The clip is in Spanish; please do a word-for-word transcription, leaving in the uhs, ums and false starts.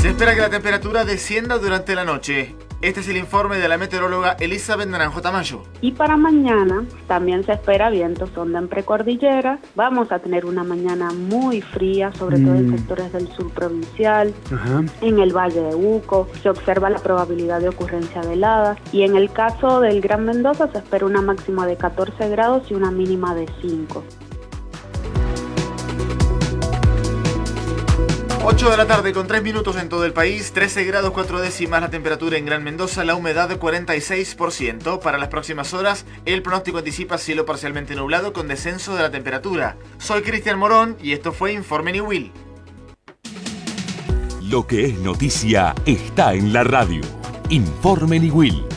Se espera que la temperatura descienda durante la noche. Este es el informe de la meteoróloga Elizabeth Naranjo Tamayo. Y para mañana también se espera vientos onda en precordillera. Vamos a tener una mañana muy fría, sobre mm. todo en sectores del sur provincial. Ajá. En el Valle de Uco se observa la probabilidad de ocurrencia de heladas. Y en el caso del Gran Mendoza se espera una máxima de catorce grados y una mínima de cinco. ocho de la tarde con tres minutos en todo el país, trece grados cuatro décimas la temperatura en Gran Mendoza, la humedad de cuarenta y seis por ciento. Para las próximas horas, el pronóstico anticipa cielo parcialmente nublado con descenso de la temperatura. Soy Cristian Morón y esto fue Informe Niwil. Lo que es noticia está en la radio. Informe Niwil.